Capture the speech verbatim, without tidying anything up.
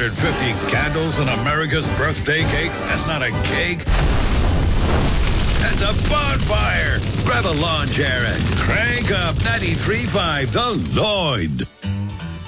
hundred fifty candles on America's birthday cake? That's not a cake. That's a bonfire. Grab a lawn chair and crank up ninety-three point five The Lloyd.